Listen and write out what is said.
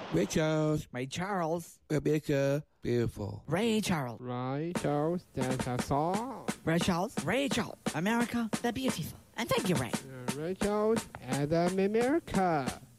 Ray Charles, Ray Charles, Rebecca, beautiful. Ray Charles, Ray Charles, that's a song. Ray Charles, Ray Charles, America the Beautiful. And thank you, Ray. Ray Charles, Adam America.